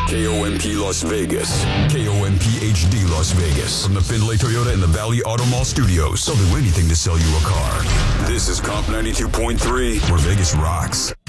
KOMP Las Vegas. KOMP HD Las Vegas. From the Findlay Toyota and the Valley Auto Mall studios. They'll do anything to sell you a car. This is Comp 92.3, where Vegas rocks.